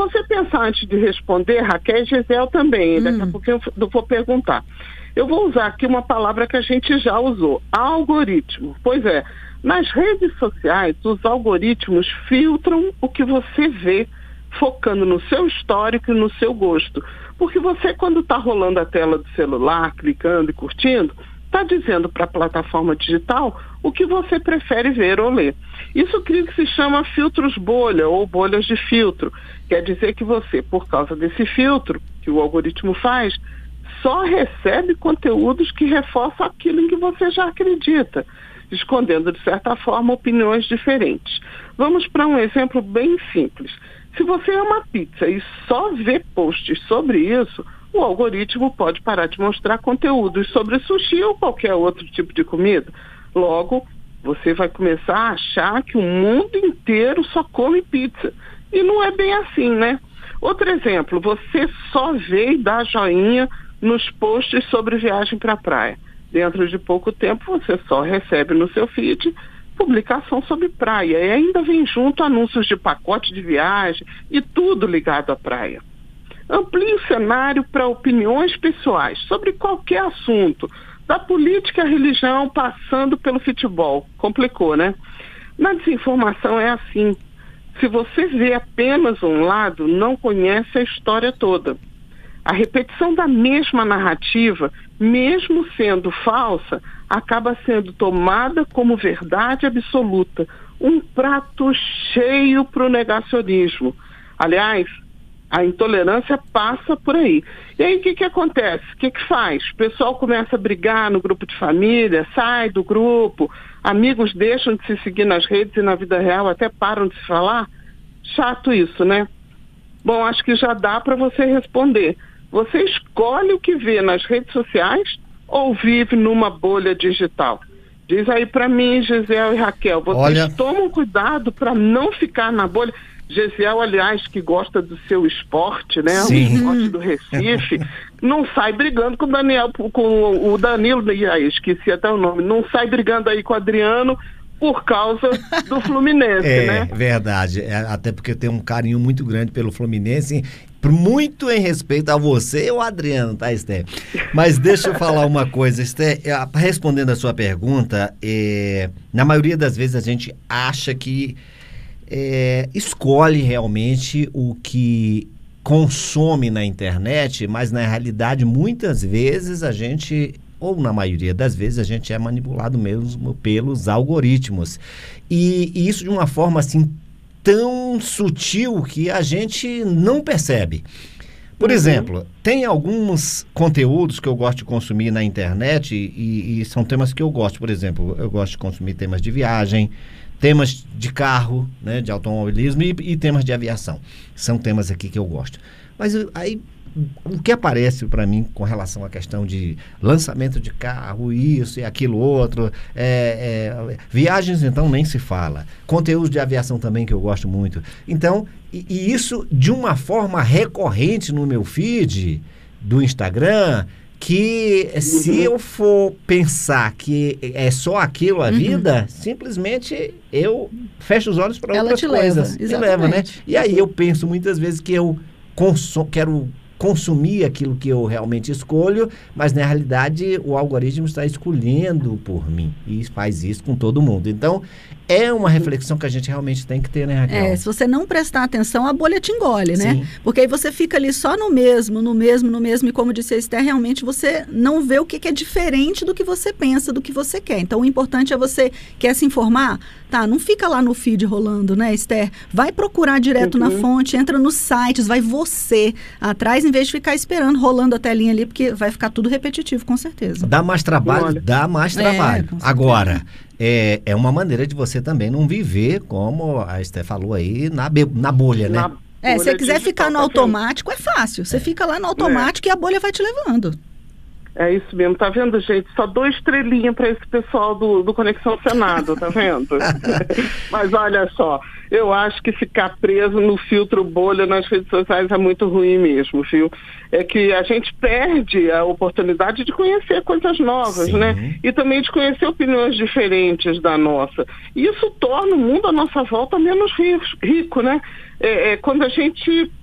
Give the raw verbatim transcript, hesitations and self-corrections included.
você pensar antes de responder, Raquel e Gisele também, hum. daqui a pouco eu vou perguntar. Eu vou usar aqui uma palavra que a gente já usou, algoritmo. Pois é, nas redes sociais, os algoritmos filtram o que você vê, focando no seu histórico e no seu gosto. Porque você, quando está rolando a tela do celular, clicando e curtindo, está dizendo para a plataforma digital o que você prefere ver ou ler. Isso cria o que se chama filtros bolha ou bolhas de filtro. Quer dizer que você, por causa desse filtro que o algoritmo faz, só recebe conteúdos que reforçam aquilo em que você já acredita, escondendo, de certa forma, opiniões diferentes. Vamos para um exemplo bem simples. Se você ama pizza e só vê posts sobre isso, o algoritmo pode parar de mostrar conteúdos sobre sushi ou qualquer outro tipo de comida. Logo, você vai começar a achar que o mundo inteiro só come pizza. E não é bem assim, né? Outro exemplo, você só vê e dá joinha nos posts sobre viagem para a praia. Dentro de pouco tempo, você só recebe no seu feed publicação sobre praia. E ainda vem junto anúncios de pacote de viagem e tudo ligado à praia. Amplie o cenário para opiniões pessoais sobre qualquer assunto, da política à religião, passando pelo futebol. Complicou, né? Na desinformação é assim. Se você vê apenas um lado, não conhece a história toda. A repetição da mesma narrativa, mesmo sendo falsa, acaba sendo tomada como verdade absoluta. Um prato cheio para o negacionismo. Aliás, a intolerância passa por aí. E aí o que, que acontece? O que, que faz? O pessoal começa a brigar no grupo de família, sai do grupo, amigos deixam de se seguir nas redes e na vida real até param de se falar. Chato isso, né? Bom, acho que já dá para você responder. Você escolhe o que vê nas redes sociais ou vive numa bolha digital? Diz aí para mim, Gisele e Raquel, vocês Olha... tomam cuidado para não ficar na bolha. Gisele, aliás, que gosta do seu esporte, né? Sim. O esporte do Recife, não sai brigando com o Daniel, com o Danilo, aí, esqueci até o nome, não sai brigando aí com o Adriano por causa do Fluminense, é, né? É verdade, é, até porque eu tenho um carinho muito grande pelo Fluminense, muito em respeito a você e o Adriano, tá, Esther? Mas deixa eu falar uma coisa, Esther, respondendo a sua pergunta, é, na maioria das vezes a gente acha que É, escolhe realmente o que consome na internet, mas na realidade muitas vezes a gente, ou na maioria das vezes, a gente é manipulado mesmo pelos algoritmos. E, e isso de uma forma assim tão sutil que a gente não percebe. Por uhum. exemplo, tem alguns conteúdos que eu gosto de consumir na internet e, e são temas que eu gosto. Por exemplo, eu gosto de consumir temas de viagem, temas de carro, né, de automobilismo e, e temas de aviação. São temas aqui que eu gosto. Mas aí, o que aparece para mim com relação à questão de lançamento de carro, isso e aquilo outro, é, é, viagens então nem se fala. Conteúdo de aviação também que eu gosto muito. Então, e, e isso de uma forma recorrente no meu feed do Instagram, que se uhum. eu for pensar que é só aquilo a uhum. vida, simplesmente eu fecho os olhos para outras coisas. Ela te leva, me leva, né? E aí eu penso muitas vezes que eu consu- quero consumir aquilo que eu realmente escolho, mas na realidade o algoritmo está escolhendo por mim e faz isso com todo mundo. Então, é uma reflexão que a gente realmente tem que ter, né, Raquel? É, se você não prestar atenção, a bolha te engole, né? Sim. Porque aí você fica ali só no mesmo, no mesmo, no mesmo, e como disse a Esther, realmente você não vê o que, que é diferente do que você pensa, do que você quer. Então, o importante é você, quer se informar? Tá, não fica lá no feed rolando, né, Esther? Vai procurar direto uhum. na fonte, entra nos sites, vai você atrás, em vez de ficar esperando, rolando a telinha ali, porque vai ficar tudo repetitivo, com certeza. Dá mais trabalho, Olha. dá mais É, trabalho. com certeza. Agora, é, é uma maneira de você também não viver, como a Esther falou aí, na, be- na bolha, né? Na É, se você bolha quiser digital, ficar no tá automático, é fácil. Você É. fica lá no automático e a bolha vai te levando. É isso mesmo, tá vendo, gente? Só dou estrelinha para esse pessoal do, do Conexão Senado, tá vendo? Mas olha só, eu acho que ficar preso no filtro bolha nas redes sociais é muito ruim mesmo, viu? É que a gente perde a oportunidade de conhecer coisas novas, Sim. né? E também de conhecer opiniões diferentes da nossa. E isso torna o mundo à nossa volta menos rico, rico né? É, é, quando a gente